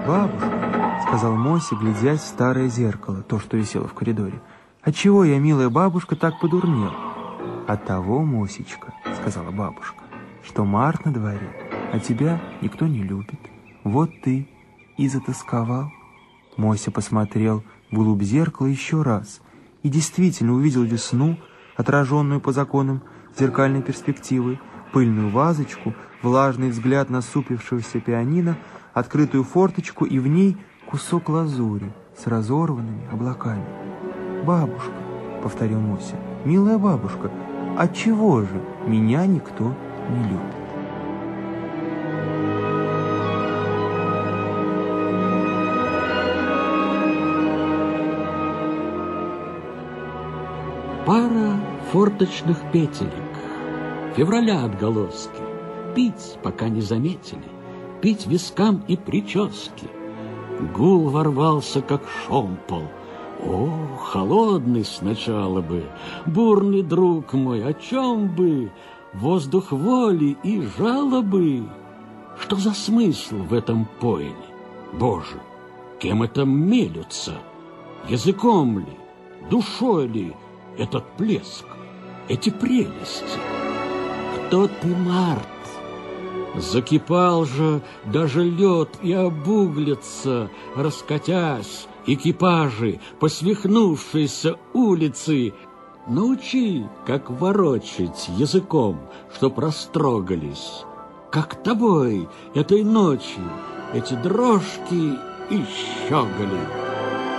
«Бабушка», — сказал Мося, глядясь в старое зеркало, то, что висело в коридоре, «отчего я, милая бабушка, так подурнел?» «От того, Мосечка», — сказала бабушка, «что март на дворе, а тебя никто не любит. Вот ты и затасковал». Мося посмотрел вглубь зеркала еще раз и действительно увидел весну, отраженную по законам зеркальной перспективы, пыльную вазочку, влажный взгляд насупившегося пианино, открытую форточку и в ней кусок лазури с разорванными облаками. «Бабушка», — повторил Мося, — «милая бабушка, отчего же меня никто не любит?» Пара форточных петелек, февраля отголоски, пить, пока не заметили, пить вискам и прически. Гул ворвался, как шомпол. О, холодный сначала бы, бурный друг мой, о чем бы? Воздух воли и жалобы. Что за смысл в этом поэле? Боже, кем это мелются? Языком ли, душой ли этот плеск, эти прелести? Кто ты, Март? Закипал же даже лед и обуглится, раскатясь, экипажи, посвихнувшиеся улицы. Научи, как ворочать языком, чтоб растрогались, как тобой этой ночью эти дрожки и щеголи.